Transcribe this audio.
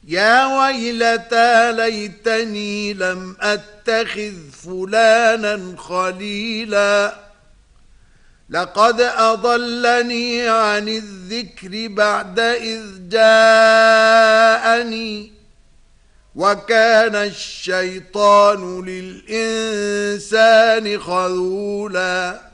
يا ويلتى ليتني لم أتخذ فلانا خليلا لقد أضلني عن الذكر بعد إذ جاءني وكان الشيطان للإنسان خذولا